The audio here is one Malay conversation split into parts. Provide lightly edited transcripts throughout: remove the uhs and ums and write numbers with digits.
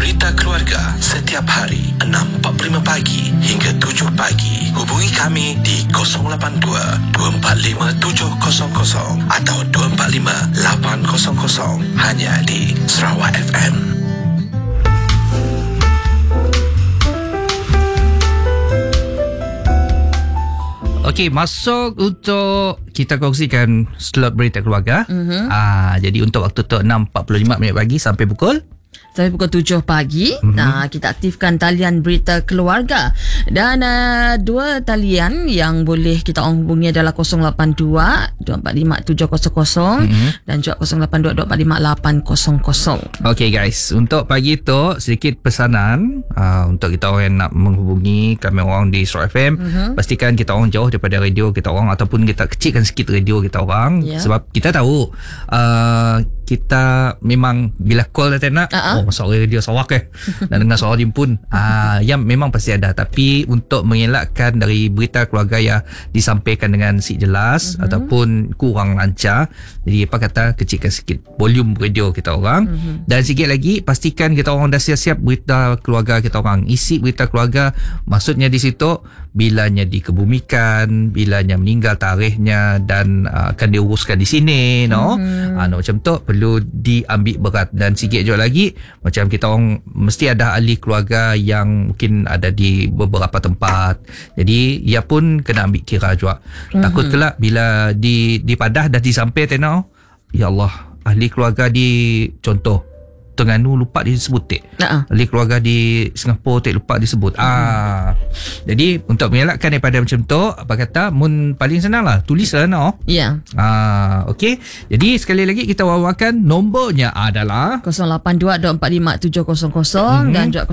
Berita Keluarga setiap hari 6.45 pagi hingga 7 pagi. Hubungi kami di 082-245-700 atau 245-800 hanya di Sarawak FM. Okey, masuk untuk kita kongsikan slot berita keluarga. Jadi untuk waktu tu 6.45 minit pagi sampai pukul 7 pagi. Kita aktifkan talian berita keluarga. Dan dua talian yang boleh kita orang hubungi adalah 082-245-700 dan juga 082-245-800. Okey guys, untuk pagi tu sedikit pesanan untuk kita orang yang nak menghubungi kami orang di Sarawak FM. Pastikan kita orang jauh daripada radio kita orang ataupun kita kecilkan sikit radio kita orang. Sebab kita tahu kita memang bila call dah nak suara radio Sarawak dan dengar suara dia pun yang memang pasti ada, tapi untuk mengelakkan dari berita keluarga yang disampaikan dengan si jelas ataupun kurang lancar, jadi apa kata kecilkan sikit volume radio kita orang. Dan sikit lagi pastikan kita orang dah siap-siap berita keluarga kita orang. Isi berita keluarga maksudnya di situ bilanya dikebumikan, bilanya meninggal, tarikhnya dan akan diuruskan di sini macam tu perlu diambil berat. Dan sikit juga lagi macam kita orang mesti ada ahli keluarga yang mungkin ada di beberapa tempat, jadi ia pun kena ambil kira juga. Takut kelak bila dipadah dah disampai tenau, ya Allah, ahli keluarga di contoh Terengganu lupa disebut ahli keluarga di Singapura lupa disebut. Jadi untuk mengelakkan daripada macam tu, apa kata mun paling senang lah tulislah okey. Jadi sekali lagi kita wawarkan nombornya adalah 082-245-700 dan juga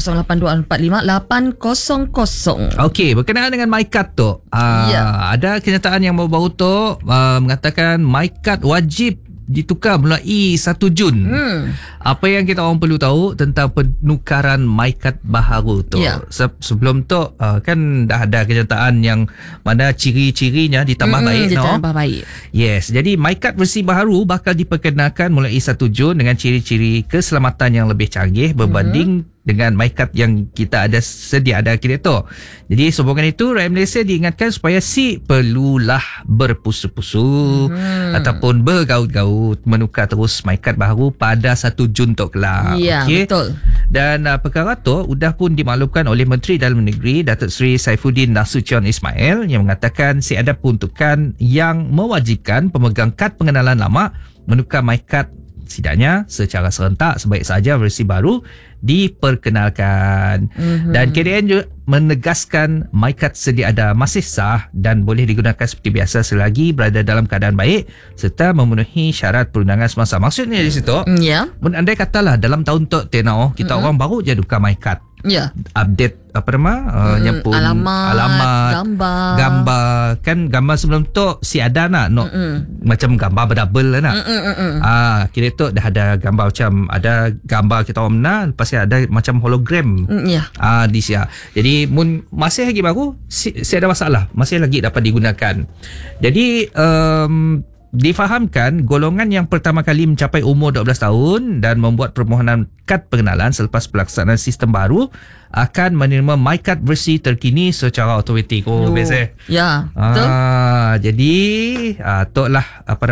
082-245-800. Okey, berkenaan dengan MyCard tu ada kenyataan yang baru-baru tu mengatakan MyCard wajib ditukar mulai 1 Jun. Apa yang kita orang perlu tahu tentang penukaran MyCard baharu tu? Sebelum tu kan dah ada kenyataan yang mana ciri-cirinya ditambah baik. Ditambah baik. Yes, jadi MyCard versi baharu bakal diperkenalkan mulai 1 Jun dengan ciri-ciri keselamatan yang lebih canggih berbanding dengan MyCard yang kita sedia ada kira tu. Jadi sehubungan itu, rakyat Malaysia diingatkan supaya perlulah berpusu-pusu ataupun bergaut-gaut menukar terus MyCard baru pada 1 Jun tu kelak. Betul. Dan perkara tu sudah pun dimaklumkan oleh Menteri Dalam Negeri Datuk Seri Saifuddin Nasution Ismail yang mengatakan ada peruntukan yang mewajibkan pemegang kad pengenalan lama menukar MyCard setidaknya secara serentak, sebaik saja versi baru diperkenalkan. Dan KDN juga menegaskan MyCard sedia ada masih sah dan boleh digunakan seperti biasa selagi berada dalam keadaan baik serta memenuhi syarat perundangan semasa. Maksudnya di situ, andai katalah dalam tahun tu kita orang baru je tukar MyCard, update nyampun alamat, gambar kan, gambar sebelum tu ada macam gambar berdouble lah kira tu dah ada gambar macam ada gambar kita orang menang, lepas ada macam hologram di sia. Jadi masih lagi baru ada masalah, masih lagi dapat digunakan. Jadi difahamkan golongan yang pertama kali mencapai umur 12 tahun dan membuat permohonan kad pengenalan selepas pelaksanaan sistem baru akan menerima MyCard versi terkini secara automatik. Biasa. Betul. Jadi tu lah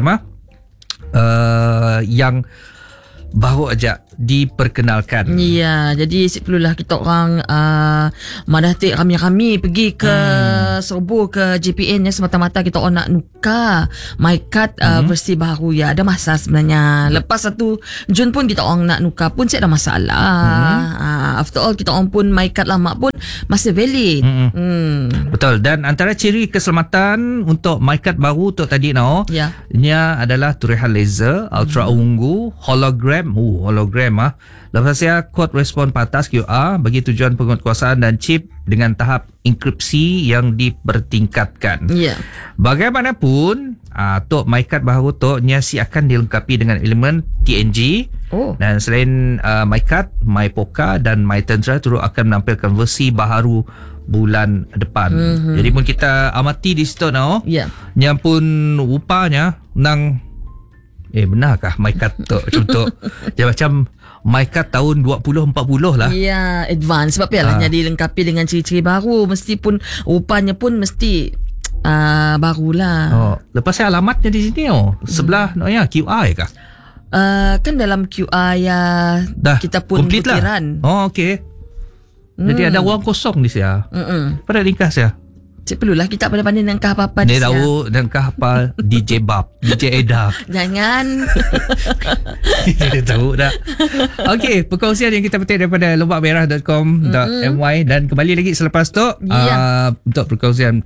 yang baru aja diperkenalkan. Jadi perlulah kita orang madatik kami pergi ke serbu ke JPN semata-mata kita orang nak nukar MyCard versi baru. Ada masa sebenarnya. Lepas 1 Jun pun kita orang nak nukar pun ada masalah. After all kita orang pun MyCard lama pun masih valid. Betul. Dan antara ciri keselamatan untuk MyCard baru tu tadi nya adalah turihan laser, ultra ungu, hologram. Lepas kod respon pantas QR bagi tujuan penguatkuasaan dan chip dengan tahap enkripsi yang dipertingkatkan. Bagaimanapun Tok MyCard baru tu akan dilengkapi dengan elemen TNG. Dan selain MyCard, MyPoka dan MyTentra turut akan menampilkan versi baharu bulan depan. Jadi pun kita amati di situ yang pun rupanya Benarkah MyCard tu contoh dia macam MyCard tahun 2040 lah. Ya, advance sebab pialahnya dilengkapi dengan ciri-ciri baru, mesti pun rupanya pun mesti barulah. Lepas saya alamatnya di sini sebelah QR kah? Kan dalam QR ya Dah kita pun complete butiran. lah. Okey. Jadi ada ruang kosong di sini. Pada ringkas ya. Cik perlulah kita pandai-pandai nangkah apa-apa Dia tahu nangkah apa DJ Bab, DJ Eda. Jangan. Dia tahu dah. Okey, perkongsian yang kita petik daripada lombakmerah.com.my dan kembali lagi selepas tu untuk perkongsian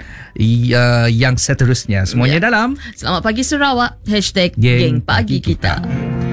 yang seterusnya. Semuanya dalam Selamat pagi Sarawak #Geng Pagi Kita.